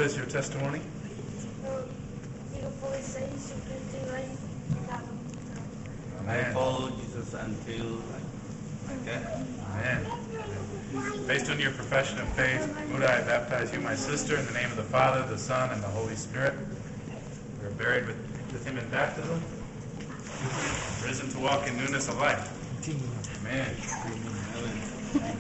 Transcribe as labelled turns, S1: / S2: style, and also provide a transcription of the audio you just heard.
S1: is your testimony?
S2: I follow Jesus until my death.
S1: Amen. Based on your profession of faith, Muda, I baptize you, my sister, in the name of the Father, the Son, and the Holy Spirit. We are buried with him in baptism, risen to walk in newness of life. Amen.